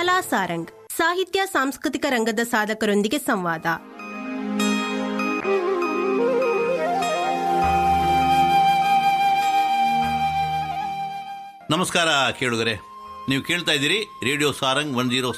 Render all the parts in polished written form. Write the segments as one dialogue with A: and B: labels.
A: ಕಲಾ ಸಾರಂಗ್ ಸಾಹಿತ್ಯ ಸಾಂಸ್ಕೃತಿಕ ರಂಗದ ಸಾಧಕರೊಂದಿಗೆ ಸಂವಾದ.
B: ನಮಸ್ಕಾರ ಕೇಳುಗರೆ, ನೀವು ಕೇಳ್ತಾ ಇದ್ದೀರಿ ರೇಡಿಯೋ ಸಾರಂಗ್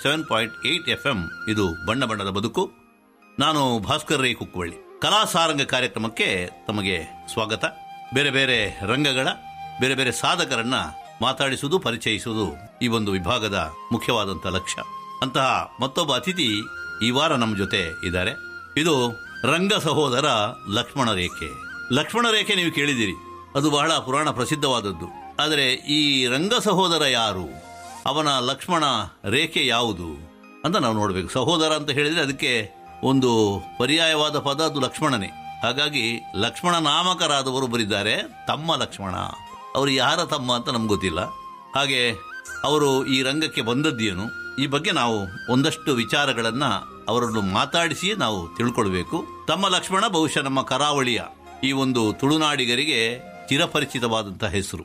B: 107.8 FM. ಇದು ಬಣ್ಣ ಬಣ್ಣದ ಬದುಕು. ನಾನು ಭಾಸ್ಕರ್ ರೈ ಕುಕ್ಕುವಳ್ಳಿ. ಕಲಾ ಸಾರಂಗ ಕಾರ್ಯಕ್ರಮಕ್ಕೆ ತಮಗೆ ಸ್ವಾಗತ. ಬೇರೆ ಬೇರೆ ರಂಗಗಳ ಬೇರೆ ಬೇರೆ ಸಾಧಕರನ್ನ ಮಾತಾಡಿಸುವುದು, ಪರಿಚಯಿಸುವುದು ಈ ಒಂದು ವಿಭಾಗದ ಮುಖ್ಯವಾದಂತಹ ಲಕ್ಷ್ಯ. ಅಂತಹ ಮತ್ತೊಬ್ಬ ಅತಿಥಿ ಈ ವಾರ ನಮ್ಮ ಜೊತೆ ಇದ್ದಾರೆ. ಇದು ರಂಗ ಸಹೋದರ ಲಕ್ಷ್ಮಣ ರೇಖೆ. ಲಕ್ಷ್ಮಣ ರೇಖೆ ನೀವು ಕೇಳಿದ್ದೀರಿ, ಅದು ಬಹಳ ಪುರಾಣ ಪ್ರಸಿದ್ಧವಾದದ್ದು. ಆದರೆ ಈ ರಂಗ ಸಹೋದರ ಯಾರು, ಅವನ ಲಕ್ಷ್ಮಣ ರೇಖೆ ಯಾವುದು ಅಂತ ನಾವು ನೋಡಬೇಕು. ಸಹೋದರ ಅಂತ ಹೇಳಿದ್ರೆ ಅದಕ್ಕೆ ಒಂದು ಪರ್ಯಾಯವಾದ ಪದ, ಅದು ಲಕ್ಷ್ಮಣನೇ. ಹಾಗಾಗಿ ಲಕ್ಷ್ಮಣ ನಾಮಕರಾದವರು ಬರಿದ್ದಾರೆ ತಮ್ಮ ಲಕ್ಷ್ಮಣ. ಅವರು ಯಾರ ತಮ್ಮ ಅಂತ ನಮ್ಗೆ ಗೊತ್ತಿಲ್ಲ. ಹಾಗೆ ಅವರು ಈ ರಂಗಕ್ಕೆ ಬಂದದ್ದೇನು, ಈ ಬಗ್ಗೆ ನಾವು ಒಂದಷ್ಟು ವಿಚಾರಗಳನ್ನ ಅವರನ್ನು ಮಾತಾಡಿಸಿ ನಾವು ತಿಳ್ಕೊಳ್ಬೇಕು. ತಮ್ಮ ಲಕ್ಷ್ಮಣ ಬಹುಶಃ ನಮ್ಮ ಕರಾವಳಿಯ ಈ ಒಂದು ತುಳುನಾಡಿಗರಿಗೆ ಚಿರಪರಿಚಿತವಾದಂತಹ ಹೆಸರು.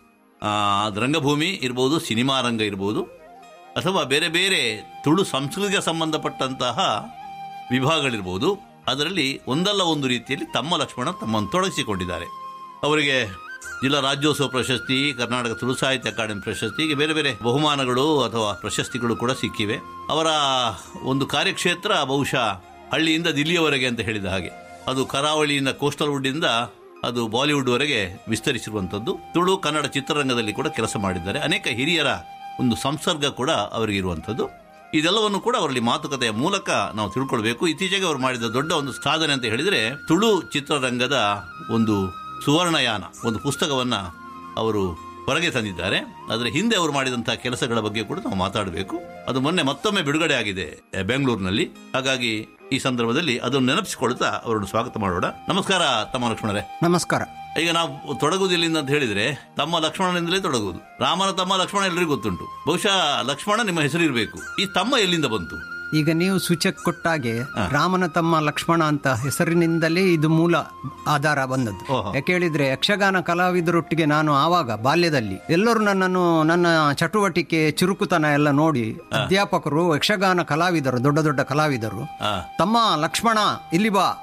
B: ರಂಗಭೂಮಿ ಇರ್ಬೋದು, ಸಿನಿಮಾ ರಂಗ ಇರ್ಬೋದು, ಅಥವಾ ಬೇರೆ ಬೇರೆ ತುಳು ಸಂಸ್ಕೃತಿಗೆ ಸಂಬಂಧಪಟ್ಟಂತಹ ವಿಭಾಗಗಳಿರ್ಬೋದು. ಅದರಲ್ಲಿ ಒಂದಲ್ಲ ಒಂದು ರೀತಿಯಲ್ಲಿ ತಮ್ಮ ಲಕ್ಷ್ಮಣ ತಮ್ಮನ್ನು ತೊಡಗಿಸಿಕೊಂಡಿದ್ದಾರೆ. ಅವರಿಗೆ ಜಿಲ್ಲಾ ರಾಜ್ಯೋತ್ಸವ ಪ್ರಶಸ್ತಿ, ಕರ್ನಾಟಕ ತುಳು ಸಾಹಿತ್ಯ ಅಕಾಡೆಮಿ ಪ್ರಶಸ್ತಿ, ಹೀಗೆ ಬೇರೆ ಬೇರೆ ಬಹುಮಾನಗಳು ಅಥವಾ ಪ್ರಶಸ್ತಿಗಳು ಕೂಡ ಸಿಕ್ಕಿವೆ. ಅವರ ಒಂದು ಕಾರ್ಯಕ್ಷೇತ್ರ ಬಹುಶಃ ಹಳ್ಳಿಯಿಂದ ದಿಲ್ಲಿಯವರೆಗೆ ಅಂತ ಹೇಳಿದ ಹಾಗೆ, ಅದು ಕರಾವಳಿಯಿಂದ ಕೋಸ್ಟಲ್ ವುಡ್ಡಿಂದ ಅದು ಬಾಲಿವುಡ್ವರೆಗೆ ವಿಸ್ತರಿಸಿರುವಂಥದ್ದು. ತುಳು ಕನ್ನಡ ಚಿತ್ರರಂಗದಲ್ಲಿ ಕೂಡ ಕೆಲಸ ಮಾಡಿದ್ದಾರೆ. ಅನೇಕ ಹಿರಿಯರ ಒಂದು ಸಂಸರ್ಗ ಕೂಡ ಅವರಿಗೆ ಇರುವಂಥದ್ದು. ಇದೆಲ್ಲವನ್ನು ಕೂಡ ಅವರಲ್ಲಿ ಮಾತುಕತೆಯ ಮೂಲಕ ನಾವು ತಿಳ್ಕೊಳ್ಬೇಕು. ಇತ್ತೀಚೆಗೆ ಅವರು ಮಾಡಿದ ದೊಡ್ಡ ಒಂದು ಸಾಧನೆ ಅಂತ ಹೇಳಿದರೆ, ತುಳು ಚಿತ್ರರಂಗದ ಒಂದು ಸುವರ್ಣಯಾನ, ಒಂದು ಪುಸ್ತಕವನ್ನ ಅವರು ಹೊರಗೆ ತಂದಿದ್ದಾರೆ. ಅದರ ಹಿಂದೆ ಅವರು ಮಾಡಿದಂತಹ ಕೆಲಸಗಳ ಬಗ್ಗೆ ಕೂಡ ನಾವು ಮಾತಾಡಬೇಕು. ಅದು ಮೊನ್ನೆ ಮತ್ತೊಮ್ಮೆ ಬಿಡುಗಡೆ ಆಗಿದೆ ಬೆಂಗಳೂರಿನಲ್ಲಿ. ಹಾಗಾಗಿ ಈ ಸಂದರ್ಭದಲ್ಲಿ ಅದನ್ನು ನೆನಪಿಸಿಕೊಳ್ತಾ ಅವರನ್ನು ಸ್ವಾಗತ ಮಾಡೋಣ. ನಮಸ್ಕಾರ ತಮ್ಮ ಲಕ್ಷ್ಮಣರೇ.
C: ನಮಸ್ಕಾರ.
B: ಈಗ ನಾವು ತೊಡಗುವುದಿಲ್ಲಿಂದ ಅಂತ ಹೇಳಿದ್ರೆ ತಮ್ಮ ಲಕ್ಷ್ಮಣನಿಂದಲೇ ತೊಡಗುವುದು. ರಾಮನ ತಮ್ಮ ಲಕ್ಷ್ಮಣ ಎಲ್ಲರಿಗೂ ಗೊತ್ತುಂಟು. ಬಹುಶಃ ಲಕ್ಷ್ಮಣ ನಿಮ್ಮ ಹೆಸರು ಇರಬೇಕು. ಈ ತಮ್ಮ ಎಲ್ಲಿಂದ ಬಂತು?
C: ಈಗ ನೀವು ಸೂಚಕ ಕೊಟ್ಟಾಗೆ ರಾಮನ ತಮ್ಮ ಲಕ್ಷ್ಮಣ ಅಂತ ಹೆಸರಿನಿಂದಲೇ ಇದು ಮೂಲ ಆಧಾರ ಬಂದದ್ದು. ಯಾಕೆ ಹೇಳಿದ್ರೆ, ಯಕ್ಷಗಾನ ಕಲಾವಿದರೊಟ್ಟಿಗೆ ನಾನು ಆವಾಗ ಬಾಲ್ಯದಲ್ಲಿ ಎಲ್ಲರೂ ನನ್ನನ್ನು, ನನ್ನ ಚಟುವಟಿಕೆ, ಚುರುಕುತನ ಎಲ್ಲ ನೋಡಿ ಅಧ್ಯಾಪಕರು, ಯಕ್ಷಗಾನ ಕಲಾವಿದರು, ದೊಡ್ಡ ದೊಡ್ಡ ಕಲಾವಿದರು, ತಮ್ಮ ಲಕ್ಷ್ಮಣ ಇಲ್ಲಿ ಬಾ,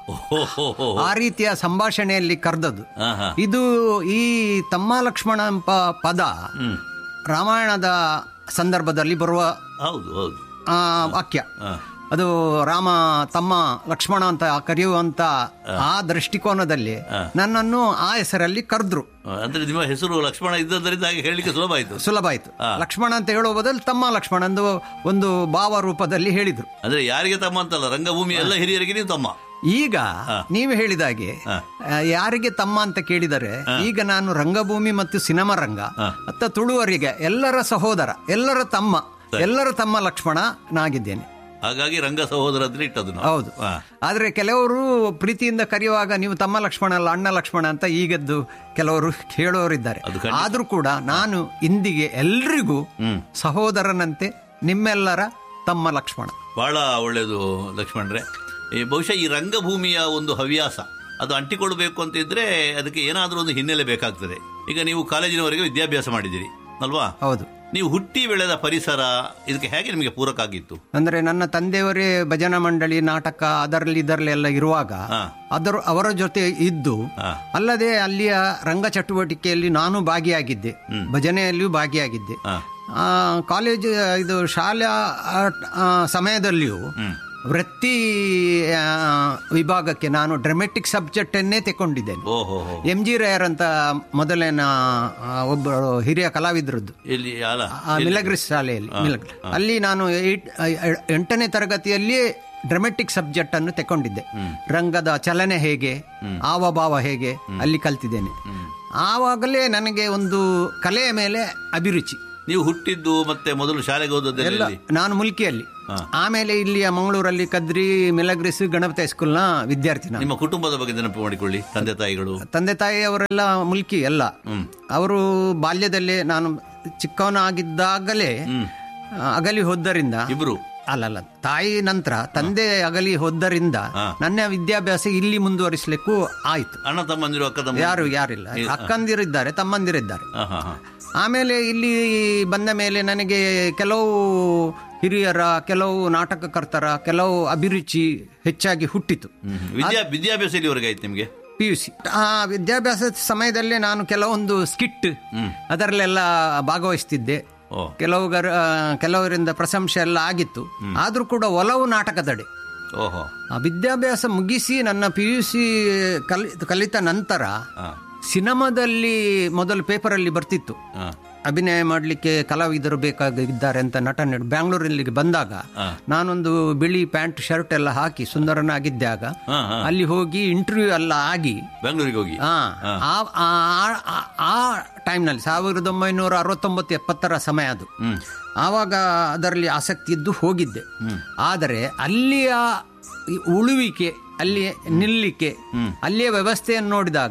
C: ಆ ರೀತಿಯ ಸಂಭಾಷಣೆಯಲ್ಲಿ ಕರೆದದ್ದು. ಇದು ಈ ತಮ್ಮ ಲಕ್ಷ್ಮಣ ಎಂಬ ಪದ ರಾಮಾಯಣದ ಸಂದರ್ಭದಲ್ಲಿ ಬರುವ ವಾಕ್ಯ. ಅದು ರಾಮ ತಮ್ಮ ಲಕ್ಷ್ಮಣ ಅಂತ ಕರೆಯುವಂತ ಆ ದೃಷ್ಟಿಕೋನದಲ್ಲಿ ನನ್ನನ್ನು ಆ ಹೆಸರಲ್ಲಿ ಕರೆದ್ರು.
B: ಅಂದ್ರೆ ನಿಮ್ಮ ಹೆಸರು ಲಕ್ಷ್ಮಣ ಇದ್ದದರಿಂದ ಹೇಳಲಿಕ್ಕೆ ಸುಲಭ ಆಯ್ತು.
C: ಲಕ್ಷ್ಮಣ ಅಂತ ಹೇಳುವ ಬದಲು ತಮ್ಮ ಲಕ್ಷ್ಮಣ ಎಂದು ಒಂದು ಭಾವ ರೂಪದಲ್ಲಿ ಹೇಳಿದ್ರು.
B: ಅಂದ್ರೆ ಯಾರಿಗೆ ತಮ್ಮ ಅಂತಲ್ಲ, ರಂಗಭೂಮಿ ಎಲ್ಲ ಹಿರಿಯರಿಗೆ ನೀವು ತಮ್ಮ.
C: ಈಗ ನೀವು ಹೇಳಿದಾಗೆ ಯಾರಿಗೆ ತಮ್ಮ ಅಂತ ಕೇಳಿದರೆ, ಈಗ ನಾನು ರಂಗಭೂಮಿ ಮತ್ತು ಸಿನಿಮಾ ರಂಗ ಮತ್ತು ತುಳುವರಿಗೆ ಎಲ್ಲರ ಸಹೋದರ, ಎಲ್ಲರ ತಮ್ಮ, ಎಲ್ಲರ ತಮ್ಮ ಲಕ್ಷ್ಮಣ ನಾಗಿದ್ದೇನೆ.
B: ಹಾಗಾಗಿ ರಂಗ ಸಹೋದರ ಇಟ್ಟದ್ದು.
C: ಹೌದು. ಆದ್ರೆ ಕೆಲವರು ಪ್ರೀತಿಯಿಂದ ಕರೆಯುವಾಗ ನೀವು ತಮ್ಮ ಲಕ್ಷ್ಮಣ ಅಲ್ಲ, ಅಣ್ಣ ಲಕ್ಷ್ಮಣ ಅಂತ ಈಗದ್ದು ಕೆಲವರು ಹೇಳೋರಿದ್ದಾರೆ. ಆದ್ರೂ ಕೂಡ ನಾನು ಇಂದಿಗೆ ಎಲ್ರಿಗೂ ಸಹೋದರನಂತೆ ನಿಮ್ಮೆಲ್ಲರ ತಮ್ಮ ಲಕ್ಷ್ಮಣ.
B: ಬಹಳ ಒಳ್ಳೇದು ಲಕ್ಷ್ಮಣರೇ. ಬಹುಶಃ ಈ ರಂಗಭೂಮಿಯ ಒಂದು ಹವ್ಯಾಸ ಅದು ಅಂಟಿಕೊಳ್ಬೇಕು ಅಂತಿದ್ರೆ ಅದಕ್ಕೆ ಏನಾದ್ರೂ ಒಂದು ಹಿನ್ನೆಲೆ ಬೇಕಾಗ್ತದೆ. ಈಗ ನೀವು ಕಾಲೇಜಿನವರೆಗೆ ವಿದ್ಯಾಭ್ಯಾಸ ಮಾಡಿದ್ದೀರಿ ಅಲ್ವಾ?
C: ಹೌದು.
B: ನೀವು ಹುಟ್ಟಿ ಬೆಳೆದ ಪರಿಸರ ಇದಕ್ಕೆ ಹೇಗೆ ನಿಮಗೆ ಪೂರಕ ಆಗಿತ್ತು?
C: ಅಂದ್ರೆ ನನ್ನ ತಂದೆಯವರೇ ಭಜನಾ ಮಂಡಳಿ, ನಾಟಕ ಇದರಲ್ಲಿ ಎಲ್ಲ ಇರುವಾಗ ಅವರ ಜೊತೆ ಇದ್ದು, ಅಲ್ಲದೆ ಅಲ್ಲಿಯ ರಂಗ ಚಟುವಟಿಕೆಯಲ್ಲಿ ನಾನು ಭಾಗಿಯಾಗಿದ್ದೆ, ಭಜನೆಯಲ್ಲಿಯೂ ಭಾಗಿಯಾಗಿದ್ದೆ. ಕಾಲೇಜು ಇದು ಶಾಲಾ ಸಮಯದಲ್ಲಿಯೂ ವೃತ್ತಿ ವಿಭಾಗಕ್ಕೆ ನಾನು ಡ್ರಾಮೆಟಿಕ್ ಸಬ್ಜೆಕ್ಟ್ ಅನ್ನೇ ತಗೊಂಡಿದ್ದೇನೆ. MG ರಾಯರ್ ಅಂತ ಮೊದಲಿನ ಒಬ್ಬರು ಹಿರಿಯ ಕಲಾವಿದರದ್ದು ಮಿಲಗ್ರಿಸ್ ಶಾಲೆಯಲ್ಲಿ, ಅಲ್ಲಿ ನಾನು 8ನೇ ತರಗತಿಯಲ್ಲಿ ಡ್ರಾಮೆಟಿಕ್ ಸಬ್ಜೆಕ್ಟ್ ಅನ್ನು ತಗೊಂಡಿದ್ದೆ. ರಂಗದ ಚಲನೆ ಹೇಗೆ, ಹಾವಭಾವ ಹೇಗೆ ಅಲ್ಲಿ ಕಲ್ತಿದ್ದೇನೆ. ಆವಾಗಲೇ ನನಗೆ ಒಂದು ಕಲೆಯ ಮೇಲೆ ಅಭಿರುಚಿ.
B: ನೀವು ಹುಟ್ಟಿದ್ದು ಮತ್ತೆ ಮೊದಲು ಶಾಲೆಗೆ ಹೋದದ್ದೆಲ್ಲ?
C: ನಾನು ಮುಲ್ಕಿಯಲ್ಲಿ, ಆಮೇಲೆ ಇಲ್ಲಿಯ ಮಂಗಳೂರಲ್ಲಿ ಕದ್ರಿ ಮಿಲಗ್ರಿಸ್ ಗಣಪತಿ ಹೈಸ್ಕೂಲ್ನ ವಿದ್ಯಾರ್ಥಿ.
B: ನಿಮ್ಮ ಕುಟುಂಬದ ಬಗ್ಗೆ ನೆನಪು ಮಾಡಿಕೊಳ್ಳಿ.
C: ತಂದೆ ತಾಯಿ ಅವರೆಲ್ಲ ಮುಲ್ಕಿ ಎಲ್ಲ. ಅವರು ಬಾಲ್ಯದಲ್ಲೇ, ನಾನು ಚಿಕ್ಕವನಾಗಿದ್ದಾಗಲೇ ಅಗಲಿ ಹೋದ್ದರಿಂದ,
B: ಇಬ್ರು
C: ಅಲ್ಲಲ್ಲ ತಾಯಿ ನಂತರ ತಂದೆ ಅಗಲಿ ಹೋದ್ದರಿಂದ ನನ್ನ ವಿದ್ಯಾಭ್ಯಾಸ ಇಲ್ಲಿ ಮುಂದುವರಿಸಲಿಕ್ಕೂ ಆಯ್ತು.
B: ಅಣ್ಣ ತಮ್ಮಂದಿರು
C: ಯಾರಿಲ್ಲ, ಅಕ್ಕಂದಿರಿದ್ದಾರೆ, ತಮ್ಮಂದಿರಿದ್ದಾರೆ. ಆಮೇಲೆ ಇಲ್ಲಿ ಬಂದ ಮೇಲೆ ನನಗೆ ಕೆಲವು ಹಿರಿಯರ, ಕೆಲವು ನಾಟಕಕರ್ತರ, ಕೆಲವು ಅಭಿರುಚಿ ಹೆಚ್ಚಾಗಿ ಹುಟ್ಟಿತು.
B: ವಿದ್ಯಾಭ್ಯಾಸ ಇಲ್ಲಿವರೆಗೆ ಆಯ್ತು ನಿಮಗೆ?
C: PUC. ಆ ವಿದ್ಯಾಭ್ಯಾಸದ ಸಮಯದಲ್ಲೇ ನಾನು ಕೆಲವೊಂದು ಸ್ಕಿಟ್ ಅದರಲ್ಲೆಲ್ಲ ಭಾಗವಹಿಸ್ತಿದ್ದೆ. ಕೆಲವರಿಂದ ಪ್ರಶಂಸೆ ಎಲ್ಲ ಆಗಿತ್ತು. ಆದ್ರೂ ಕೂಡ ಒಲವು ನಾಟಕದಡೆ. ಆ ವಿದ್ಯಾಭ್ಯಾಸ ಮುಗಿಸಿ ನನ್ನ PUC ಕಲಿತ ನಂತರ ಸಿನಿಮಾದಲ್ಲಿ ಮೊದಲು ಪೇಪರಲ್ಲಿ ಬರ್ತಿತ್ತು, ಅಭಿನಯ ಮಾಡಲಿಕ್ಕೆ ಕಲಾವಿದರು ಬೇಕಾಗಿದ್ದಾರೆ ಅಂತ ನಟನೆ. ಬ್ಯಾಂಗ್ಳೂರಿಲ್ಲಿಗೆ ಬಂದಾಗ ನಾನೊಂದು ಬಿಳಿ ಪ್ಯಾಂಟ್ ಶರ್ಟ್ ಎಲ್ಲ ಹಾಕಿ ಸುಂದರನಾಗಿದ್ದಾಗ ಅಲ್ಲಿ ಹೋಗಿ ಇಂಟರ್ವ್ಯೂ ಎಲ್ಲ ಆಗಿ
B: ಬೆಂಗಳೂರಿಗೆ ಹೋಗಿ
C: ಆ ಟೈಮ್ನಲ್ಲಿ 1969-70 ಸಮಯ ಅದು. ಆವಾಗ ಅದರಲ್ಲಿ ಆಸಕ್ತಿ ಇದ್ದು ಹೋಗಿದ್ದೆ. ಆದರೆ ಅಲ್ಲಿಯ ಉಳುವಿಕೆ, ಅಲ್ಲಿ ನಿಲ್ಲಿಕ್ಕೆ, ಅಲ್ಲಿಯ ವ್ಯವಸ್ಥೆಯನ್ನು ನೋಡಿದಾಗ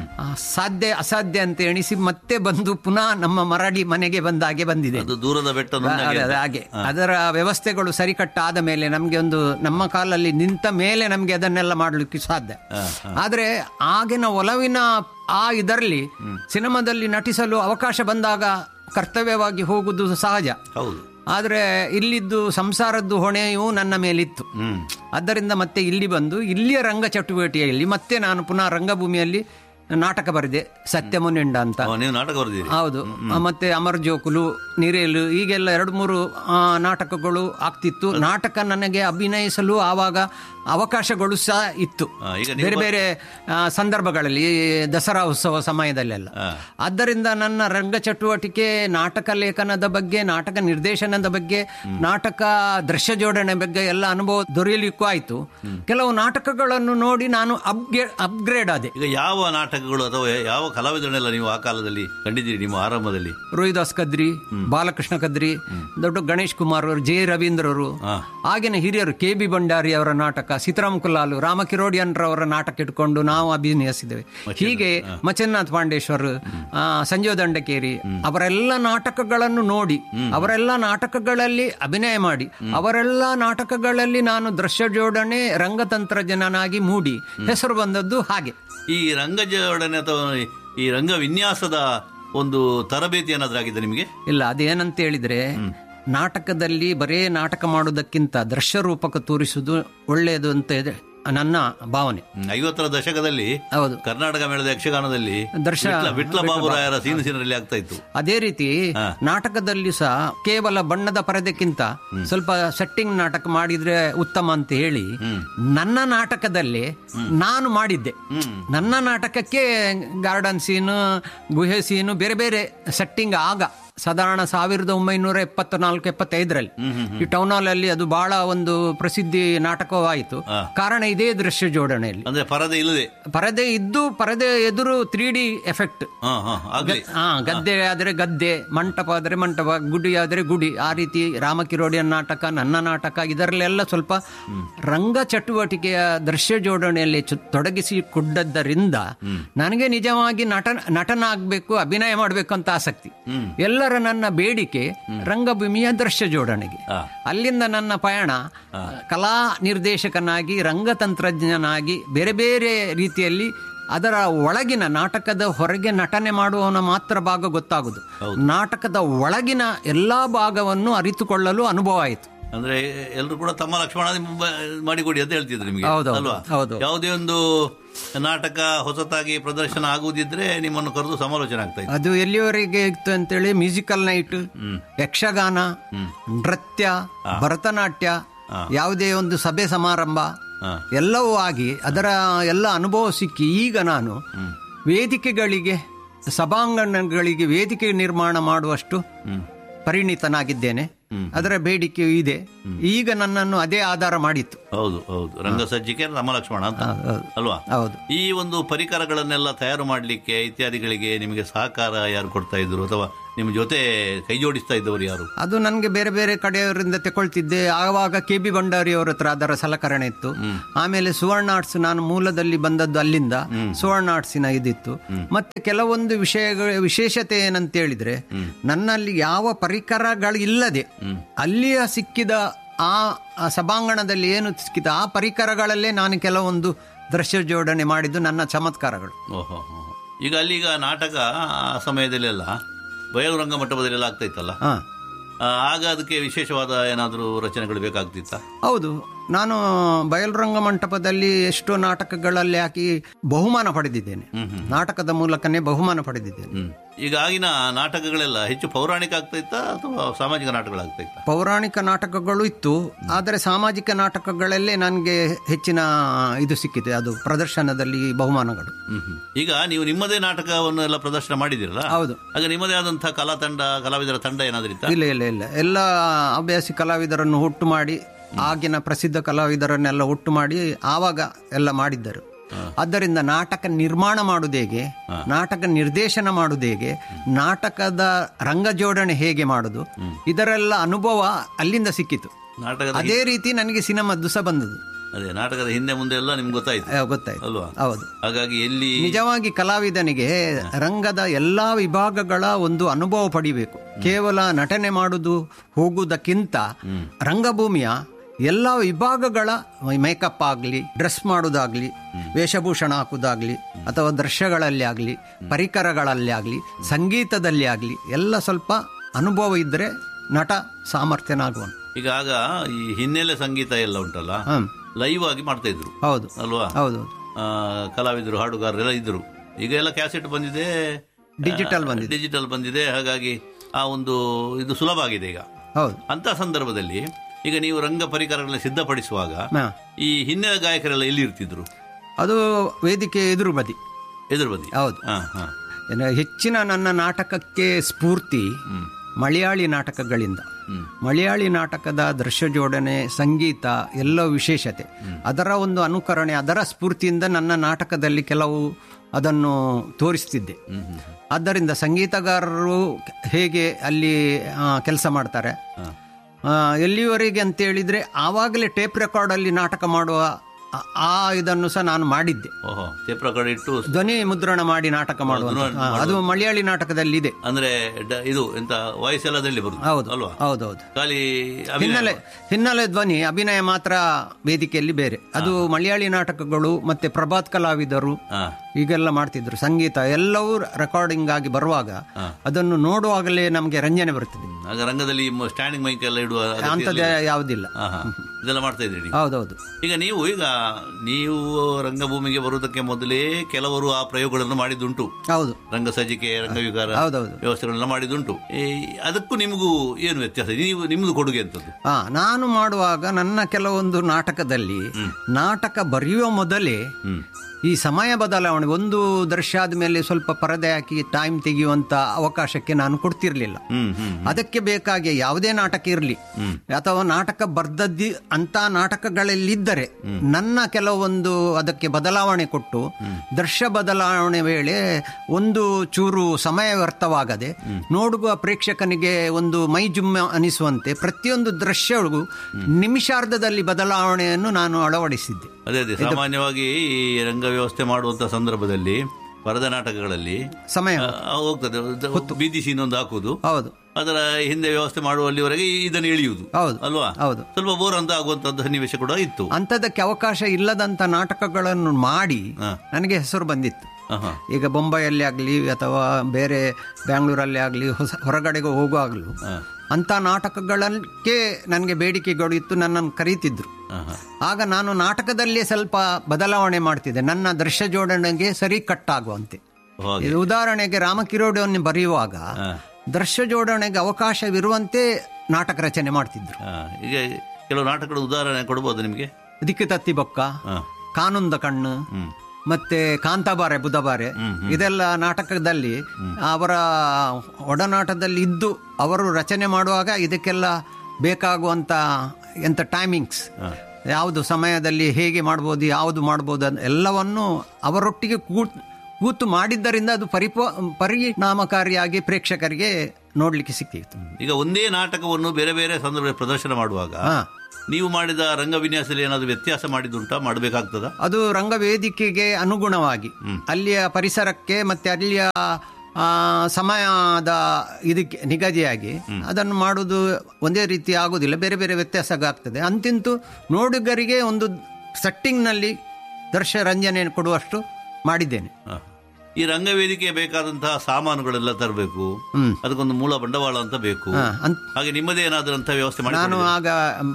C: ಸಾಧ್ಯ ಅಸಾಧ್ಯ ಅಂತ ಎಣಿಸಿ ಮತ್ತೆ ಬಂದು ಪುನಃ ನಮ್ಮ ಮರಡಿ ಮನೆಗೆ ಬಂದಾಗೆ ಬಂದಿದೆ.
B: ದೂರದ ಬೆಟ್ಟ
C: ಹಾಗೆ ಅದರ ವ್ಯವಸ್ಥೆಗಳು ಸರಿಕಟ್ಟಾದ ಮೇಲೆ ನಮ್ಗೆ ಒಂದು ನಮ್ಮ ಕಾಲಲ್ಲಿ ನಿಂತ ಮೇಲೆ ನಮ್ಗೆ ಅದನ್ನೆಲ್ಲ ಮಾಡಲಿಕ್ಕೆ ಸಾಧ್ಯ. ಆದ್ರೆ ಆಗಿನ ಒಲವಿನ ಇದರಲ್ಲಿ ಸಿನಿಮಾದಲ್ಲಿ ನಟಿಸಲು ಅವಕಾಶ ಬಂದಾಗ ಕರ್ತವ್ಯವಾಗಿ ಹೋಗುವುದು ಸಹಜ. ಆದರೆ ಇಲ್ಲಿದ್ದು ಸಂಸಾರದ್ದು ಹೊಣೆಯೂ ನನ್ನ ಮೇಲಿತ್ತು. ಆದ್ದರಿಂದ ಮತ್ತೆ ಇಲ್ಲಿ ಬಂದು ಇಲ್ಲಿಯ ರಂಗ ಚಟುವಟಿಕೆಯಲ್ಲಿ ಮತ್ತೆ ನಾನು ಪುನಃ ರಂಗಭೂಮಿಯಲ್ಲಿ ನಾಟಕ ಬರೆದೆ. ಸತ್ಯಮುನಿಂಡ ಅಂತ. ಹೌದು. ಮತ್ತೆ ಅಮರ್ ಜೋಕುಲು, ನಿರೇಲು, ಈಗೆಲ್ಲ 2-3 ನಾಟಕಗಳು ಆಗ್ತಿತ್ತು. ನಾಟಕ ನನಗೆ ಅಭಿನಯಿಸಲು ಆವಾಗ ಅವಕಾಶಗಳು ಸಹ ಇತ್ತು, ಬೇರೆ ಬೇರೆ ಸಂದರ್ಭಗಳಲ್ಲಿ, ದಸರಾ ಉತ್ಸವ ಸಮಯದಲ್ಲೆಲ್ಲ. ಆದ್ದರಿಂದ ನನ್ನ ರಂಗ ಚಟುವಟಿಕೆ, ನಾಟಕ ಲೇಖನದ ಬಗ್ಗೆ, ನಾಟಕ ನಿರ್ದೇಶನದ ಬಗ್ಗೆ, ನಾಟಕ ದೃಶ್ಯ ಜೋಡಣೆ ಬಗ್ಗೆ ಎಲ್ಲ ಅನುಭವ ದೊರೆಯಲಿಕ್ಕೂ ಆಯ್ತು. ಕೆಲವು ನಾಟಕಗಳನ್ನು ನೋಡಿ ನಾನು ಅಪ್ಗ್ರೇಡ್ ಆದೆ.
B: ಈಗ ಯಾವ ನಾಟಕಗಳು ಅಥವಾ ಯಾವ ಕಲಾವಿದರನ್ನೆಲ್ಲ ನೀವು ಆ ಕಾಲದಲ್ಲಿ ಕಂಡಿದ್ದೀರಿ ನಿಮ್ಮ ಆರಂಭದಲ್ಲಿ?
C: ರೋಹಿದಾಸ್ ಕದ್ರಿ, ಬಾಲಕೃಷ್ಣ ಕದ್ರಿ, ದೊಡ್ಡ ಗಣೇಶ್ ಕುಮಾರ್ ಅವರು, ಜೆ ರವೀಂದ್ರರು, ಆಗಿನ ಹಿರಿಯರು, KB ಭಂಡಾರಿ ಅವರ ನಾಟಕ, ಸೀತಾರಾಮ್ ಕುಲಾಲು, ರಾಮ ಕಿರೋಡಿಯನ್ರವರ ನಾಟಕ ಇಟ್ಕೊಂಡು ನಾವು ಅಭಿನಯಿಸಿದ್ದೇವೆ. ಹೀಗೆ ಮಚನ್ನಾಥ್ ಪಾಂಡೇಶ್ವರ್, ಸಂಜೀವ ದಂಡಕೇರಿ ಅವರೆಲ್ಲ ನಾಟಕಗಳನ್ನು ನೋಡಿ, ಅವರೆಲ್ಲ ನಾಟಕಗಳಲ್ಲಿ ಅಭಿನಯ ಮಾಡಿ, ಅವರೆಲ್ಲ ನಾಟಕಗಳಲ್ಲಿ ನಾನು ದೃಶ್ಯ ಜೋಡಣೆ ರಂಗತಂತ್ರಜ್ಞನಾಗಿ ಮೂಡಿ ಹೆಸರು ಬಂದದ್ದು. ಹಾಗೆ
B: ಈ ರಂಗ ಜೋಡಣೆ ಅಥವಾ ಈ ರಂಗ ವಿನ್ಯಾಸದ ಒಂದು ತರಬೇತಿ ಏನಾದ್ರೂ ಆಗಿದೆ ನಿಮಗೆ?
C: ಇಲ್ಲ. ಅದೇನಂತ ಹೇಳಿದ್ರೆ, ನಾಟಕದಲ್ಲಿ ಬರೇ ನಾಟಕ ಮಾಡುವುದಕ್ಕಿಂತ ದೃಶ್ಯ ರೂಪಕ ತೋರಿಸುವುದು ಒಳ್ಳೆಯದು ಅಂತ ಇದೆ ನನ್ನ ಭಾವನೆ.
B: 50ರ ದಶಕದಲ್ಲಿ ಹೌದು, ಕರ್ನಾಟಕ ಮೇಳದ ಯಕ್ಷಗಾನದಲ್ಲಿ ವಿಟ್ಲ ಬಾಬುರಾಯರ ಸೀನಿನಲ್ಲಿ ಆಗ್ತಾ ಇತ್ತು.
C: ಅದೇ ರೀತಿ ನಾಟಕದಲ್ಲಿ ಸಹ ಕೇವಲ ಬಣ್ಣದ ಪರದೆಕ್ಕಿಂತ ಸ್ವಲ್ಪ ಸೆಟ್ಟಿಂಗ್ ನಾಟಕ ಮಾಡಿದ್ರೆ ಉತ್ತಮ ಅಂತ ಹೇಳಿ ನನ್ನ ನಾಟಕದಲ್ಲಿ ನಾನು ಮಾಡಿದ್ದೆ. ನನ್ನ ನಾಟಕಕ್ಕೆ ಗಾರ್ಡನ್ ಸೀನು, ಗುಹೆ ಸೀನು, ಬೇರೆ ಬೇರೆ ಸೆಟ್ಟಿಂಗ್ ಆಗ ಸಾಧಾರಣ 1974-75ರಲ್ಲಿ ಈ ಟೌನ್ ಹಾಲ್ ಅಲ್ಲಿ ಅದು ಬಹಳ ಒಂದು ಪ್ರಸಿದ್ಧಿ ನಾಟಕವಾಯಿತು. ಕಾರಣ ಇದೇ ದೃಶ್ಯ ಜೋಡಣೆಯಲ್ಲಿ.
B: ಅಂದ್ರೆ
C: ಪರದೆ ಇದ್ದು, ಪರದೆ ಎದುರು 3D ಎಫೆಕ್ಟ್. ಗದ್ದೆ ಆದ್ರೆ ಗದ್ದೆ, ಮಂಟಪ ಆದ್ರೆ ಮಂಟಪ, ಗುಡಿ ಆದ್ರೆ ಗುಡಿ, ಆ ರೀತಿ ರಾಮ ಕಿರೋಡಿಯನ್ ನಾಟಕ, ನನ್ನ ನಾಟಕ, ಇದರಲ್ಲೆಲ್ಲ ಸ್ವಲ್ಪ ರಂಗ ಚಟುವಟಿಕೆಯ ದೃಶ್ಯ ಜೋಡಣೆಯಲ್ಲಿ ತೊಡಗಿಸಿಕೊಂಡದ್ದರಿಂದ ನನಗೆ ನಿಜವಾಗಿ ನಟನಾಗಬೇಕು, ಅಭಿನಯ ಮಾಡಬೇಕು ಅಂತ ಆಸಕ್ತಿ. ಎಲ್ಲರ ನನ್ನ ಬೇಡಿಕೆ ರಂಗಭೂಮಿಯ ದೃಶ್ಯ ಜೋಡಣೆಗೆ. ಅಲ್ಲಿಂದ ನನ್ನ ಪಯಣ ಕಲಾ ನಿರ್ದೇಶಕನಾಗಿ, ರಂಗತಂತ್ರಜ್ಞನಾಗಿ, ಬೇರೆ ಬೇರೆ ರೀತಿಯಲ್ಲಿ ಅದರ ಒಳಗಿನ, ನಾಟಕದ ಹೊರಗೆ ನಟನೆ ಮಾಡುವವನ ಮಾತ್ರ ಭಾಗ ಗೊತ್ತಾಗುದು, ನಾಟಕದ ಒಳಗಿನ ಎಲ್ಲಾ ಭಾಗವನ್ನು ಅರಿತುಕೊಳ್ಳಲು ಅನುಭವ ಆಯಿತು.
B: ಅಂದ್ರೆ ಎಲ್ಲರೂ ಕೂಡ ತಮ್ಮ ಲಕ್ಷ್ಮಣ ಮಾಡಿಕೊಡಿ ಅಂತ ಹೇಳ್ತಿದ್ರು ನಿಮಗೆ ಅಲ್ವಾ? ಯಾವುದೇ ಒಂದು ನಾಟಕ ಹೊಸತಾಗಿ ಪ್ರದರ್ಶನ ಆಗುವುದಿದ್ರೆ ನಿಮ್ಮನ್ನು ಕರೆದು ಸಮಾಲೋಚನೆ ಆಗ್ತಾ ಇತ್ತು.
C: ಅದು ಎಲ್ಲಿಯವರೆಗೆ ಇತ್ತು ಅಂತೇಳಿ ಮ್ಯೂಸಿಕಲ್ ನೈಟ್, ಯಕ್ಷಗಾನ, ನೃತ್ಯ, ಭರತನಾಟ್ಯ, ಯಾವುದೇ ಒಂದು ಸಭೆ ಸಮಾರಂಭ ಎಲ್ಲವೂ ಆಗಿ ಅದರ ಎಲ್ಲ ಅನುಭವ ಸಿಕ್ಕಿ ಈಗ ನಾನು ವೇದಿಕೆಗಳಿಗೆ, ಸಭಾಂಗಣಗಳಿಗೆ ವೇದಿಕೆ ನಿರ್ಮಾಣ ಮಾಡುವಷ್ಟು ಪರಿಣಿತನಾಗಿದ್ದೇನೆ. ಅದರ ಬೇಡಿಕೆಯೂ ಇದೆ. ಈಗ ನನ್ನನ್ನು ಅದೇ ಆಧಾರ ಮಾಡಿತ್ತು.
B: ಹೌದು ಹೌದು, ರಂಗಸಜ್ಜಿಕೆ ರಾಮಲಕ್ಷ್ಮಣ ಅಂತ ಅಲ್ವಾ?
C: ಹೌದು.
B: ಈ ಒಂದು ಪರಿಕರಗಳನ್ನೆಲ್ಲ ತಯಾರು ಮಾಡಲಿಕ್ಕೆ ಇತ್ಯಾದಿಗಳಿಗೆ ನಿಮಗೆ ಸಹಕಾರ ಯಾರು ಕೊಡ್ತಾ ಇದ್ರು ಅಥವಾ ನಿಮ್ಮ ಜೊತೆ ಕೈ ಜೋಡಿಸ್ತಾ ಇದ್ದವರು ಯಾರು?
C: ಅದು ನನಗೆ ಬೇರೆ ಬೇರೆ ಕಡೆಯವರಿಂದ ತಗೊಳ್ತಿದ್ದೆ. ಆವಾಗ KB ಭಂಡಾರಿ ಅವರ ಹತ್ರ ಅದರ ಸಲಕರಣೆ ಇತ್ತು. ಆಮೇಲೆ ಸುವರ್ಣ ಆರ್ಟ್ಸ್, ನಾನು ಮೂಲದಲ್ಲಿ ಬಂದದ್ದು ಅಲ್ಲಿಂದ, ಸುವರ್ಣ ಆರ್ಟ್ಸಿನ ಇದಿತ್ತು. ಮತ್ತೆ ಕೆಲವೊಂದು ವಿಶೇಷತೆ ಏನಂತ ಹೇಳಿದ್ರೆ, ನನ್ನಲ್ಲಿ ಯಾವ ಪರಿಕರಗಳಿಲ್ಲದೆ ಅಲ್ಲಿಯ ಸಿಕ್ಕಿದ ಆ ಸಭಾಂಗಣದಲ್ಲಿ ಏನು ಸಿಕ್ಕಿದ ಆ ಪರಿಕರಗಳಲ್ಲೇ ನಾನು ಕೆಲವೊಂದು ದೃಶ್ಯ ಜೋಡಣೆ ಮಾಡಿದ್ದು ನನ್ನ ಚಮತ್ಕಾರಗಳು.
B: ಓಹೋ. ಈಗ ಅಲ್ಲಿಗ ನಾಟಕ ಆ ಸಮಯದಲ್ಲೆಲ್ಲ ಬಯಲು ರಂಗ ಮಂಟಪದಲ್ಲೆಲ್ಲ ಆಗ್ತಾ ಇತ್ತಲ್ಲ, ಆಗ ಅದಕ್ಕೆ ವಿಶೇಷವಾದ ಏನಾದರೂ ರಚನೆಗಳು ಬೇಕಾಗ್ತಿತ್ತ?
C: ಹೌದು, ನಾನು ಬಯಲುರಂಗ ಮಂಟಪದಲ್ಲಿ ಎಷ್ಟೋ ನಾಟಕಗಳಲ್ಲಿ ಹಾಕಿ ಬಹುಮಾನ ಪಡೆದಿದ್ದೇನೆ. ನಾಟಕದ ಮೂಲಕನೇ ಬಹುಮಾನ ಪಡೆದಿದ್ದೇನೆ.
B: ಈಗ ಆಗಿನ ನಾಟಕಗಳೆಲ್ಲ ಹೆಚ್ಚು ಪೌರಾಣಿಕ ಆಗ್ತಾ ಇತ್ತ ಅಥವಾ ಸಾಮಾಜಿಕ ನಾಟಕಗಳಾಗ್ತಾ ಇತ್ತ?
C: ಪೌರಾಣಿಕ ನಾಟಕಗಳು ಇತ್ತು, ಆದರೆ ಸಾಮಾಜಿಕ ನಾಟಕಗಳಲ್ಲೇ ನನಗೆ ಹೆಚ್ಚಿನ ಇದು ಸಿಕ್ಕಿದೆ, ಅದು ಪ್ರದರ್ಶನದಲ್ಲಿ ಬಹುಮಾನಗಳು.
B: ಈಗ ನೀವು ನಿಮ್ಮದೇ ನಾಟಕವನ್ನು ಎಲ್ಲ ಪ್ರದರ್ಶನ ಮಾಡಿದಿರಲ್ಲ?
C: ಹೌದು.
B: ಆಗ ನಿಮ್ಮದೇ ಆದಂತಹ ಕಲಾವಿದರ ತಂಡ ಏನಾದ್ರೂ ಇತ್ತ?
C: ಇಲ್ಲ ಇಲ್ಲ ಇಲ್ಲ, ಎಲ್ಲ ಹವ್ಯಾಸಿ ಕಲಾವಿದರನ್ನು ಒಟ್ಟು ಮಾಡಿ, ಆಗಿನ ಪ್ರಸಿದ್ಧ ಕಲಾವಿದರನ್ನೆಲ್ಲ ಒಟ್ಟು ಮಾಡಿ ಆವಾಗ ಎಲ್ಲ ಮಾಡಿದ್ದರು. ಆದ್ದರಿಂದ ನಾಟಕ ನಿರ್ಮಾಣ ಮಾಡುವುದು ಹೇಗೆ, ನಾಟಕ ನಿರ್ದೇಶನ ಮಾಡುವುದು ಹೇಗೆ, ನಾಟಕದ ರಂಗ ಜೋಡಣೆ ಹೇಗೆ ಮಾಡುದು, ಇದರೆಲ್ಲ ಅನುಭವ ಅಲ್ಲಿಂದ ಸಿಕ್ಕಿತು. ಅದೇ ರೀತಿ ನನಗೆ ಸಿನಿಮಾದ್ದು ಸಹ ಬಂದದ್ದು.
B: ಅದೇ ನಾಟಕದ ಹಿಂದೆ ಮುಂದೆ ಎಲ್ಲ ನಿಮ್ಗೆ ಗೊತ್ತಾಯ್ತು ಅಲ್ವಾ?
C: ಹೌದು.
B: ಹಾಗಾಗಿ ಎಲ್ಲಿ
C: ನಿಜವಾಗಿ ಕಲಾವಿದನಿಗೆ ರಂಗದ ಎಲ್ಲಾ ವಿಭಾಗಗಳ ಒಂದು ಅನುಭವ ಪಡಿಬೇಕು. ಕೇವಲ ನಟನೆ ಮಾಡುವುದು ಹೋಗುವುದಕ್ಕಿಂತ ರಂಗಭೂಮಿಯ ಎಲ್ಲ ವಿಭಾಗಗಳ ಮೇಕಪ್ ಆಗಲಿ, ಡ್ರೆಸ್ ಮಾಡೋದಾಗ್ಲಿ, ವೇಷಭೂಷಣ ಹಾಕುವುದಾಗ್ಲಿ, ಅಥವಾ ದೃಶ್ಯಗಳಲ್ಲಿ ಆಗಲಿ, ಪರಿಕರಗಳಲ್ಲಿ ಆಗಲಿ, ಸಂಗೀತದಲ್ಲಿ ಆಗಲಿ ಎಲ್ಲ ಸ್ವಲ್ಪ ಅನುಭವ ಇದ್ದರೆ ನಟ ಸಾಮರ್ಥ್ಯನಾಗುವನು.
B: ಈಗ ಆಗ ಈ ಹಿನ್ನೆಲೆ ಸಂಗೀತ ಎಲ್ಲ ಉಂಟಲ್ಲ, ಲೈವ್ ಆಗಿ ಮಾಡ್ತಾ ಇದ್ರು.
C: ಹೌದು
B: ಅಲ್ವಾ?
C: ಹೌದು.
B: ಕಲಾವಿದರು, ಹಾಡುಗಾರರೆಲ್ಲ ಇದ್ರು. ಈಗ ಎಲ್ಲ ಕ್ಯಾಸೆಟ್ ಬಂದಿದೆ, ಡಿಜಿಟಲ್ ಬಂದಿದೆ. ಹಾಗಾಗಿ ಆ ಒಂದು ಇದು ಸುಲಭ ಆಗಿದೆ ಈಗ.
C: ಹೌದು.
B: ಅಂತ ಸಂದರ್ಭದಲ್ಲಿ ಈಗ ನೀವು ರಂಗ ಪರಿಕರಗಳನ್ನ ಸಿದ್ಧಪಡಿಸುವಾಗ ಈ ಹಿನ್ನೆಲೆ ಗಾಯಕರೆಲ್ಲ ಎಲ್ಲಿ ಇರ್ತಿದ್ರು?
C: ಅದು ವೇದಿಕೆ ಎದುರು ಬದಿ. ಹೌದು. ಹೆಚ್ಚಿನ ನನ್ನ ನಾಟಕಕ್ಕೆ ಸ್ಫೂರ್ತಿ ಮಲಯಾಳಿ ನಾಟಕಗಳಿಂದ. ಮಲಯಾಳಿ ನಾಟಕದ ದೃಶ್ಯ ಜೋಡಣೆ, ಸಂಗೀತ ಎಲ್ಲ ವಿಶೇಷತೆ, ಅದರ ಒಂದು ಅನುಕರಣೆ, ಅದರ ಸ್ಫೂರ್ತಿಯಿಂದ ನನ್ನ ನಾಟಕದಲ್ಲಿ ಕೆಲವು ಅದನ್ನು ತೋರಿಸ್ತಿದ್ದೆ. ಆದ್ದರಿಂದ ಸಂಗೀತಗಾರರು ಹೇಗೆ ಅಲ್ಲಿ ಕೆಲಸ ಮಾಡ್ತಾರೆ, ಎಲ್ಲಿವರೆಗೆ ಅಂತೇಳಿದರೆ ಆವಾಗಲೇ ಟೇಪ್ ರೆಕಾರ್ಡಲ್ಲಿ ನಾಟಕ ಮಾಡುವ ಇದನ್ನು ಸಹ ನಾನು ಮಾಡಿದ್ದೆ.
B: ಟೇಪ್ ರೆಕಾರ್ಡ್ ಇಟ್ಟು
C: ಧ್ವನಿ ಮುದ್ರಣ ಮಾಡಿ ನಾಟಕ ಮಾಡುವ, ಅದು ಮಲಯಾಳಿ ನಾಟಕದಲ್ಲಿ ಇದೆ.
B: ಅಂದ್ರೆ ಇದು ಎಂತ ವಾಯ್ಸ್ ಎಲ್ಲದಲ್ಲಿ ಬರುದು?
C: ಹೌದೌದು. ಹಿನ್ನೆಲೆ ಧ್ವನಿ, ಅಭಿನಯ ಮಾತ್ರ ವೇದಿಕೆಯಲ್ಲಿ ಬೇರೆ. ಅದು ಮಲಯಾಳಿ ನಾಟಕಗಳು ಮತ್ತೆ ಪ್ರಭಾತ್ ಕಲಾವಿದರು ಈಗೆಲ್ಲ ಮಾಡ್ತಿದ್ರು. ಸಂಗೀತ ಎಲ್ಲವೂ ರೆಕಾರ್ಡಿಂಗ್ ಆಗಿ ಬರುವಾಗ ಅದನ್ನು ನೋಡುವಾಗಲೇ ನಮಗೆ ರಂಜನೆ ಬರ್ತದೆ.
B: ರಂಗದಲ್ಲಿ ಸ್ಟ್ಯಾಂಡಿಂಗ್ ಮೈಕ್ ಎಲ್ಲ ಇಡುವ
C: ಅಂತದೇ ಯಾವುದಿಲ್ಲ,
B: ಇದೆಲ್ಲ ಮಾಡ್ತಾ ಇದ್ರಿ?
C: ಹೌದೌದು.
B: ಈಗ ನೀವು ರಂಗಭೂಮಿಗೆ ಬರುವುದಕ್ಕೆ ಮೊದಲೇ ಕೆಲವರು ಆ ಪ್ರಯೋಗಗಳನ್ನು ಮಾಡಿದ್ದುಂಟು.
C: ಹೌದು.
B: ರಂಗ ಸಜ್ಜಿಕೆ, ರಂಗವಿಕಾರ ವ್ಯವಸ್ಥೆಗಳನ್ನ ಮಾಡಿದ್ದುಂಟು. ಅದಕ್ಕೂ ನಿಮಗೂ ಏನು ವ್ಯತ್ಯಾಸ? ನಿಮ್ದು ಕೊಡುಗೆ ಅಂತದ್ದು?
C: ನಾನು ಮಾಡುವಾಗ ನನ್ನ ಕೆಲವೊಂದು ನಾಟಕದಲ್ಲಿ ನಾಟಕ ಬರೆಯುವ ಮೊದಲೇ ಈ ಸಮಯ ಬದಲಾವಣೆ, ಒಂದು ದೃಶ್ಯ ಆದ್ಮೇಲೆ ಸ್ವಲ್ಪ ಪರದೆ ಹಾಕಿ ಟೈಮ್ ತೆಗೆಯುವಂತ ಅವಕಾಶಕ್ಕೆ ನಾನು ಕೊಡ್ತಿರ್ಲಿಲ್ಲ. ಅದಕ್ಕೆ ಬೇಕಾಗಿ ಯಾವುದೇ ನಾಟಕ ಇರಲಿ ಅಥವಾ ನಾಟಕ ಬರ್ದದ್ದಿ ಅಂತ ನಾಟಕಗಳಲ್ಲಿದ್ದರೆ ನನ್ನ ಕೆಲವೊಂದು ಅದಕ್ಕೆ ಬದಲಾವಣೆ ಕೊಟ್ಟು, ದೃಶ್ಯ ಬದಲಾವಣೆ ವೇಳೆ ಒಂದು ಚೂರು ಸಮಯ ವ್ಯರ್ಥವಾಗದೆ ನೋಡುವ ಪ್ರೇಕ್ಷಕನಿಗೆ ಒಂದು ಮೈ ಜುಮ್ಮ ಅನಿಸುವಂತೆ ಪ್ರತಿಯೊಂದು ದೃಶ್ಯಗಳಿಗೂ ನಿಮಿಷಾರ್ಧದಲ್ಲಿ ಬದಲಾವಣೆಯನ್ನು ನಾನು ಅಳವಡಿಸಿದ್ದೆ.
B: ಅದೇ ಸಾಮಾನ್ಯವಾಗಿ ಈ ರಂಗ ವ್ಯವಸ್ಥೆ ಮಾಡುವಂತ ಸಂದರ್ಭದಲ್ಲಿ ಪರದೆ ನಾಟಕಗಳಲ್ಲಿ ಸಮಯ ಹೋಗ್ತದೆ. ಬೀದಿ ಸೀನೊಂದು ಹಾಕುವುದು,
C: ಹೌದು,
B: ಅದರ ಹಿಂದೆ ವ್ಯವಸ್ಥೆ ಮಾಡುವಲ್ಲಿವರೆಗೆ ಇದನ್ನು ಎಳೆಯುವುದು, ಅಲ್ವಾ?
C: ಹೌದು.
B: ಸ್ವಲ್ಪ ಬೋರ್ ಅಂತ ಆಗುವಂತದ್ದು ಸನ್ನಿವೇಶ ಕೂಡ ಇತ್ತು.
C: ಅಂತದಕ್ಕೆ ಅವಕಾಶ ಇಲ್ಲದಂತ ನಾಟಕಗಳನ್ನು ಮಾಡಿ ನನಗೆ ಹೆಸರು ಬಂದಿತ್ತು. ಈಗ ಬೊಂಬೈಯಲ್ಲಿ ಆಗಲಿ ಅಥವಾ ಬೇರೆ ಬ್ಯಾಂಗ್ಳೂರಲ್ಲಿ ಆಗಲಿ, ಹೊರಗಡೆಗೆ ಹೋಗುವಾಗಲೂ ಅಂತ ನಾಟಕಗಳಕ್ಕೆ ನನಗೆ ಬೇಡಿಕೆಗಳು ಇತ್ತು, ನನ್ನನ್ನು ಕರೀತಿದ್ರು. ಆಗ ನಾನು ನಾಟಕದಲ್ಲೇ ಸ್ವಲ್ಪ ಬದಲಾವಣೆ ಮಾಡ್ತಿದ್ದೆ, ನನ್ನ ದೃಶ್ಯ ಜೋಡಣೆಗೆ ಸರಿ ಕಟ್ಟಾಗುವಂತೆ. ಉದಾಹರಣೆಗೆ ರಾಮಕಿರೋಡಿಯನ್ನು ಬರೆಯುವಾಗ ದೃಶ್ಯ ಜೋಡಣೆಗೆ ಅವಕಾಶವಿರುವಂತೆ ನಾಟಕ ರಚನೆ ಮಾಡ್ತಿದ್ರು.
B: ಈಗ ಕೆಲವು ನಾಟಕಗಳ ಉದಾಹರಣೆ ಕೊಡಬಹುದು ನಿಮಗೆ?
C: ದಿಕ್ಕು ತತ್ತಿ ಬೊಕ್ಕ, ಕಾನೂನ್ದ ಕಣ್ಣು, ಮತ್ತೆ ಕಾಂತಾಬಾರೆ ಬುಧಬಾರೆ, ಇದೆಲ್ಲ ನಾಟಕದಲ್ಲಿ ಅವರ ಒಡನಾಟದಲ್ಲಿ ಇದ್ದು ಅವರು ರಚನೆ ಮಾಡುವಾಗ ಇದಕ್ಕೆಲ್ಲ ಬೇಕಾಗುವಂತ ಎಂತ ಟೈಮಿಂಗ್ಸ್, ಯಾವುದು ಸಮಯದಲ್ಲಿ ಹೇಗೆ ಮಾಡ್ಬೋದು, ಯಾವುದು ಮಾಡ್ಬೋದು ಎಲ್ಲವನ್ನು ಅವರೊಟ್ಟಿಗೆ ಕೂತು ಮಾಡಿದ್ದರಿಂದ ಅದು ಪರಿಣಾಮಕಾರಿಯಾಗಿ ಪ್ರೇಕ್ಷಕರಿಗೆ ನೋಡ್ಲಿಕ್ಕೆ ಸಿಕ್ಕಿತ್ತು.
B: ಈಗ ಒಂದೇ ನಾಟಕವನ್ನು ಬೇರೆ ಬೇರೆ ಸಂದರ್ಭ ಪ್ರದರ್ಶನ ಮಾಡುವಾಗ ನೀವು ಮಾಡಿದ ರಂಗ ವಿನ್ಯಾಸದಲ್ಲಿ ಏನಾದರೂ ವ್ಯತ್ಯಾಸ ಮಾಡಿದುಂಟಾ, ಮಾಡಬೇಕಾಗ್ತದ?
C: ಅದು ರಂಗವೇದಿಕೆಗೆ ಅನುಗುಣವಾಗಿ ಅಲ್ಲಿಯ ಪರಿಸರಕ್ಕೆ ಮತ್ತೆ ಅಲ್ಲಿಯ ಸಮಯದ ಇದಕ್ಕೆ ನಿಗದಿಯಾಗಿ ಅದನ್ನು ಮಾಡುವುದು ಒಂದೇ ರೀತಿ ಆಗುವುದಿಲ್ಲ, ಬೇರೆ ಬೇರೆ ವ್ಯತ್ಯಾಸ ಆಗ್ತದೆ. ಅಂತಿಂತೂ ನೋಡುಗರಿಗೆ ಒಂದು ಸೆಟ್ಟಿಂಗ್ನಲ್ಲಿ ದೃಶ್ಯ ರಂಜನೆ ಕೊಡುವಷ್ಟು ಮಾಡಿದ್ದೇನೆ.
B: ಈ ರಂಗವೇದಿಕೆ ಬೇಕಾದಂತಹ ಸಾಮಾನುಗಳೆಲ್ಲ ತರಬೇಕು, ಅದಕ್ಕೊಂದು ಮೂಲ ಬಂಡವಾಳ ಅಂತ ಬೇಕು. ಹಾಗೆ ನಿಮ್ಮದೇ ಏನಾದ್ರಂತ ವ್ಯವಸ್ಥೆ ಮಾಡಿ?
C: ನಾನು ಆಗ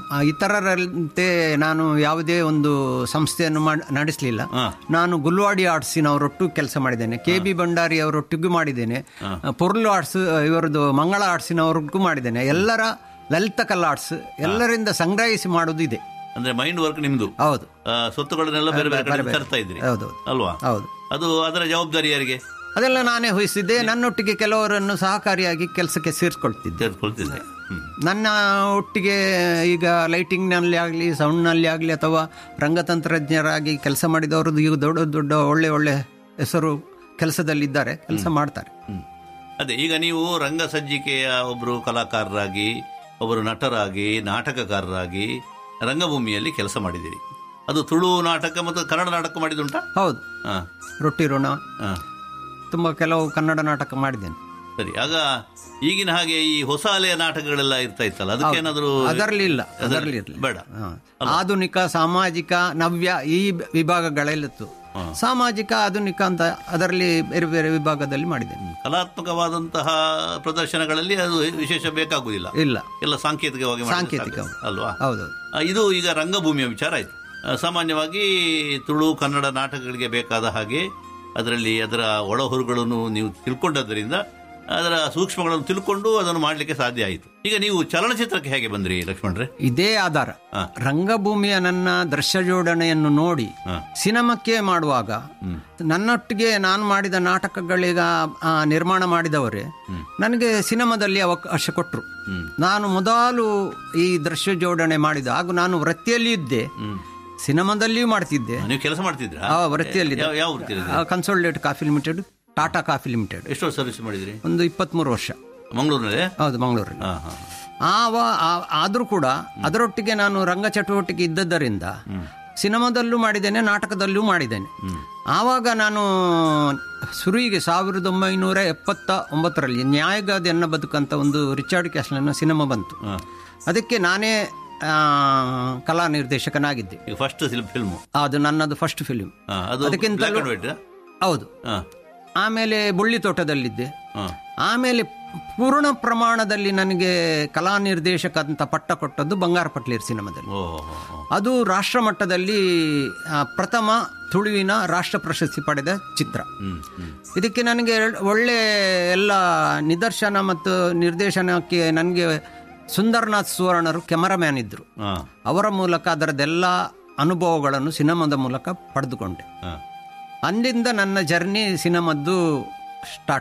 C: ಇತರರಂತೆ ನಾನು ಯಾವುದೇ ಒಂದು ಸಂಸ್ಥೆಯನ್ನು ನಡೆಸಲಿಲ್ಲ. ನಾನು ಗುಲ್ವಾಡಿ ಆರ್ಟ್ಸಿನವರೊಟ್ಟು ಕೆಲಸ ಮಾಡಿದ್ದೇನೆ, KB ಭಂಡಾರಿ ಅವರೊಟ್ಟಿಗೂ ಮಾಡಿದ್ದೇನೆ, ಪೊರ್ಲು ಆರ್ಟ್ಸ್ ಇವರದು ಮಂಗಳ ಆರ್ಟ್ಸಿನವ್ರಿಗೂ ಮಾಡಿದ್ದೇನೆ. ಎಲ್ಲರ ಲಲಿತ ಕಲಾ ಆರ್ಟ್ಸ್ ಎಲ್ಲರಿಂದ ಸಂಗ್ರಹಿಸಿ ಮಾಡುವುದು ಇದೆ.
B: ಅಂದ್ರೆ ಮೈಂಡ್ ವರ್ಕ್ ನಿಮ್ದು?
C: ಹೌದು.
B: ಸ್ವತ್ತುಗಳನ್ನೆಲ್ಲ ಬೇರೆ ಬೇರೆ ತರ್ತಾ ಇದ್ರಿ ಅಲ್ವಾ?
C: ಹೌದು.
B: ಅದು ಅದರ ಜವಾಬ್ದಾರಿ ಯಾರಿಗೆ?
C: ಅದೆಲ್ಲ ನಾನೇ ವಹಿಸಿದ್ದೆ. ನನ್ನೊಟ್ಟಿಗೆ ಕೆಲವರನ್ನು ಸಹಕಾರಿಯಾಗಿ ಕೆಲಸಕ್ಕೆ ಸೇರಿಸ್ಕೊಳ್ತಿದ್ದೆ. ನನ್ನ ಒಟ್ಟಿಗೆ ಈಗ ಲೈಟಿಂಗ್ನಲ್ಲಿ ಆಗಲಿ, ಸೌಂಡ್ನಲ್ಲಿ ಆಗಲಿ, ಅಥವಾ ರಂಗತಂತ್ರಜ್ಞರಾಗಿ ಕೆಲಸ ಮಾಡಿದವರು ಈಗ ದೊಡ್ಡ ದೊಡ್ಡ ಒಳ್ಳೆ ಒಳ್ಳೆ ಹೆಸರು ಕೆಲಸದಲ್ಲಿದ್ದಾರೆ, ಕೆಲಸ ಮಾಡ್ತಾರೆ.
B: ಅದೇ ಈಗ ನೀವು ರಂಗ ಸಜ್ಜಿಕೆಯ ಒಬ್ಬರು ಕಲಾಕಾರರಾಗಿ, ಒಬ್ಬರು ನಟರಾಗಿ, ನಾಟಕಕಾರರಾಗಿ ರಂಗಭೂಮಿಯಲ್ಲಿ ಕೆಲಸ ಮಾಡಿದ್ದೀರಿ. ಅದು ತುಳು ನಾಟಕ ಮತ್ತು ಕನ್ನಡ ನಾಟಕ ಮಾಡಿದುಂಟಾ?
C: ಹೌದು. ರೊಟ್ಟಿ ಋಣ, ತುಂಬ ಕೆಲವು ಕನ್ನಡ ನಾಟಕ ಮಾಡಿದ್ದೇನೆ.
B: ಸರಿ. ಆಗ ಈಗಿನ ಹಾಗೆ ಈ ಹೊಸ ಅಲೆಯ ನಾಟಕಗಳೆಲ್ಲ ಇರ್ತಾ ಇತ್ತಲ್ಲ, ಅದಕ್ಕೇನಾದರೂ?
C: ಅದರಲ್ಲಿ ಬೇಡ. ಆಧುನಿಕ, ಸಾಮಾಜಿಕ, ನವ್ಯ ಈ ವಿಭಾಗಗಳೆಲ್ಲಿತ್ತು. ಸಾಮಾಜಿಕ, ಆಧುನಿಕ ಅಂತ ಅದರಲ್ಲಿ ಬೇರೆ ಬೇರೆ ವಿಭಾಗದಲ್ಲಿ ಮಾಡಿದ್ದೇನೆ.
B: ಕಲಾತ್ಮಕವಾದಂತಹ ಪ್ರದರ್ಶನಗಳಲ್ಲಿ ಅದು ವಿಶೇಷ ಬೇಕಾಗುವುದಿಲ್ಲ, ಇಲ್ಲ, ಎಲ್ಲ ಸಾಂಕೇತಿಕ ಅಲ್ವಾ? ಹೌದು. ಇದು ಈಗ ರಂಗಭೂಮಿಯ ವಿಚಾರ ಆಯ್ತು. ಸಾಮಾನ್ಯವಾಗಿ ತುಳು ಕನ್ನಡ ನಾಟಕಗಳಿಗೆ ಬೇಕಾದ ಹಾಗೆ ಅದರಲ್ಲಿ ಅದರ ಒಳಹೊರುಗಳನ್ನು ನೀವು ತಿಳ್ಕೊಂಡದ್ರಿಂದ ಅದರ ಸೂಕ್ಷ್ಮಗಳನ್ನು ತಿಳ್ಕೊಂಡು ಅದನ್ನು ಮಾಡಲಿಕ್ಕೆ ಸಾಧ್ಯ ಆಯಿತು. ಈಗ ನೀವು ಚಲನಚಿತ್ರಕ್ಕೆ ಹೇಗೆ ಬಂದ್ರಿ ಲಕ್ಷ್ಮಣರೇ? ಇದೇ ಆಧಾರ. ರಂಗಭೂಮಿಯ ನನ್ನ ದೃಶ್ಯ ಜೋಡಣೆಯನ್ನು ನೋಡಿ ಸಿನಿಮಾಕ್ಕೆ ಮಾಡುವಾಗ ನನ್ನೊಟ್ಟಿಗೆ ನಾನು ಮಾಡಿದ ನಾಟಕಗಳೀಗ ನಿರ್ಮಾಣ ಮಾಡಿದವರೇ ನನಗೆ ಸಿನಿಮಾದಲ್ಲಿ ಅವಕಾಶ ಕೊಟ್ಟರು. ನಾನು ಮೊದಲು ಈ ದೃಶ್ಯ ಜೋಡಣೆ ಮಾಡಿದ ಹಾಗೂ ನಾನು ವೃತ್ತಿಯಲ್ಲಿ ಇದ್ದೆ, ಸಿನಿಮಾದಲ್ಲಿಯೂ ಮಾಡ್ತಿದ್ದೆ. ನೀವು ಕೆಲಸ ಮಾಡ್ತಿದ್ರ? ವೃತ್ತಿಯಲ್ಲಿ ಕನ್ಸೋಲ್ಡೇಟ್ coffee limited, Tata coffee limited. ಎಷ್ಟು ವರ್ಷ ಸರ್ವಿಸ್ ಮಾಡಿದ್ರಿ? ಒಂದು 23 ವರ್ಷ. ಮಂಗಳೂರಿನಲ್ಲಿ? ಹೌದು, ಮಂಗಳೂರಲ್ಲಿ. ಆದರೂ ಕೂಡ ಅದರೊಟ್ಟಿಗೆ ನಾನು ರಂಗ ಚಟುವಟಿಕೆ ಇದ್ದದ್ದರಿಂದ ಸಿನಿಮಾದಲ್ಲೂ ಮಾಡಿದ್ದೇನೆ, ನಾಟಕದಲ್ಲೂ ಮಾಡಿದ್ದೇನೆ. ಆವಾಗ ನಾನು ಶುರುವಿಗೆ 1979ರಲ್ಲಿ ನ್ಯಾಯಗಾದಿ ಎನ್ನ ಬದುಕಂತ ಒಂದು ರಿಚರ್ಡ್ ಕ್ಯಾಸ್ಲನ್ನ ಸಿನಿಮಾ ಬಂತು. ಅದಕ್ಕೆ ನಾನೇ ಕಲಾ ನಿರ್ದೇಶಕನಾಗಿದ್ದೆ. ಫಸ್ಟ್ ಫಿಲ್ಮ್ ಅದು ನನ್ನದು, ಫಸ್ಟ್ ಫಿಲ್ಮ್. ಅದಕ್ಕಿಂತಲೂ ಹೌದು. ಆಮೇಲೆ ಬುಳ್ಳಿ ತೋಟದಲ್ಲಿದ್ದೆ. ಆಮೇಲೆ ಪೂರ್ಣ ಪ್ರಮಾಣದಲ್ಲಿ ನನಗೆ ಕಲಾ ನಿರ್ದೇಶಕ ಅಂತ ಪಟ್ಟ ಕೊಟ್ಟದ್ದು ಬಂಗಾರಪಟ್ಲೇರ್ ಸಿನಿಮಾದಲ್ಲಿ. ಅದು ರಾಷ್ಟ್ರ ಮಟ್ಟದಲ್ಲಿ ಪ್ರಥಮ ತುಳುವಿನ ರಾಷ್ಟ್ರ ಪ್ರಶಸ್ತಿ ಪಡೆದ ಚಿತ್ರ. ಇದಕ್ಕೆ ನನಗೆ ಒಳ್ಳೆ ಎಲ್ಲ ನಿದರ್ಶನ ಮತ್ತು ನಿರ್ದೇಶನಕ್ಕೆ ನನಗೆ ಸುಂದರನಾಥ್ ಸುವರ್ಣರು ಕ್ಯಾಮರಾಮ್ಯಾನ್ ಇದ್ರು. ಅವರ ಮೂಲಕ ಅದರದೆಲ್ಲ ಅನುಭವಗಳನ್ನು ಸಿನಿಮಾದ ಮೂಲಕ ಪಡೆದುಕೊಂಡೆ. ಅಲ್ಲಿಂದ ನನ್ನ ಜರ್ನಿ ಸಿನಿಮಾದ್ದು ಸ್ಟಾರ್ಟ್